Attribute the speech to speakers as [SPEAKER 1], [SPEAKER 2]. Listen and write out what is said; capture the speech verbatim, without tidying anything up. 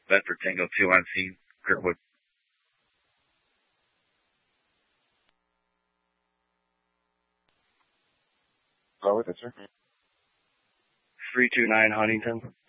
[SPEAKER 1] Bedford Tango two on scene, Kirkwood.
[SPEAKER 2] Go with it, sir.
[SPEAKER 1] three two nine Huntington.